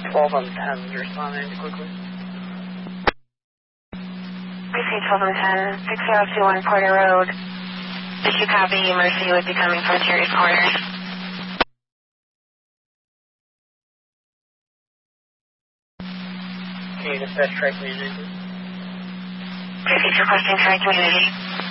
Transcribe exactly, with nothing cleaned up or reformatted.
twelve on ten, you responding quickly? Precinct twelve on ten, six zero two one Porter Road. If you copy, Mercy would be coming from Terry's Corner. Can you dispatch Tri-Community? Precinct requesting Tri-Community.